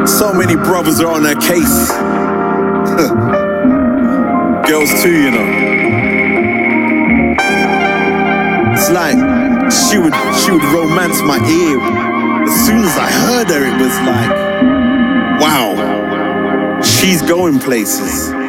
So many brothers are on her case. Girls too, you know. It's like she would romance my ear. As soon as I heard her, it was like, wow, she's going places.